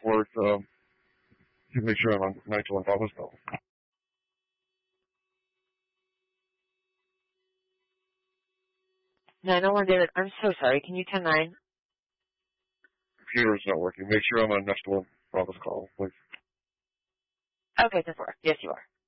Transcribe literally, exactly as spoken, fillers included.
work. Um, make sure I'm on nine to one Bravo's call. nine oh one, David. I'm so sorry. Can you ten nine? Computer is not working. Make sure I'm on nine to one Bravo's call, please. Okay, ten four. Yes, you are.